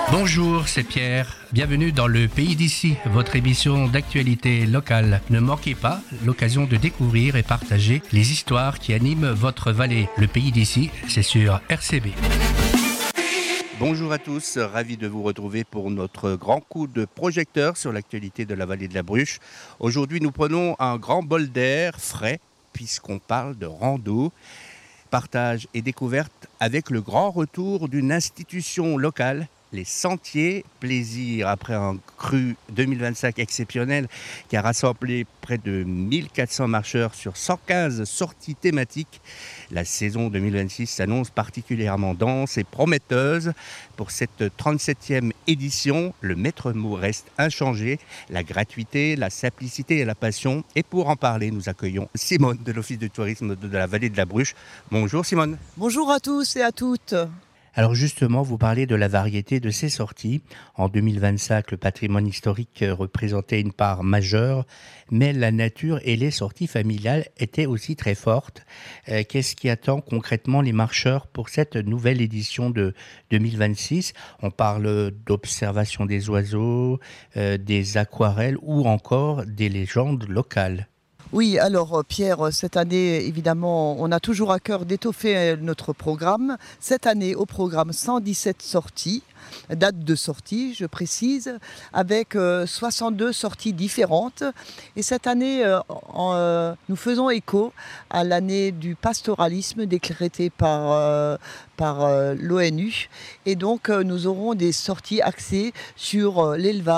Bonjour, c'est Pierre. Bienvenue dans le Pays d'ici, votre émission d'actualité locale. Ne manquez pas l'occasion de découvrir et partager les histoires qui animent votre vallée. Le Pays d'ici, c'est sur RCB. Bonjour à tous, ravi de vous retrouver pour notre grand coup de projecteur sur l'actualité de la vallée de la Bruche. Aujourd'hui, nous prenons un grand bol d'air frais puisqu'on parle de rando. Partage et découverte avec le grand retour d'une institution locale, les Sentiers Plaisir, après un cru 2025 exceptionnel qui a rassemblé près de 1400 marcheurs sur 115 sorties thématiques. La saison 2026 s'annonce particulièrement dense et prometteuse. Pour cette 37e édition, le maître mot reste inchangé, la gratuité, la simplicité et la passion. Et pour en parler, nous accueillons Simone de l'Office de tourisme de la vallée de la Bruche. Bonjour Simone. Bonjour à tous et à toutes. Alors justement, vous parlez de la variété de ces sorties. En 2025, le patrimoine historique représentait une part majeure, mais la nature et les sorties familiales étaient aussi très fortes. Qu'est-ce qui attend concrètement les marcheurs pour cette nouvelle édition de 2026 ? On parle d'observation des oiseaux, des aquarelles ou encore des légendes locales. Oui, alors Pierre, cette année, évidemment, on a toujours à cœur d'étoffer notre programme. Cette année, au programme 117 sorties, date de sortie, je précise, avec 62 sorties différentes. Et cette année, nous faisons écho à l'année du pastoralisme décrétée par l'ONU. Et donc, nous aurons des sorties axées sur l'élevage,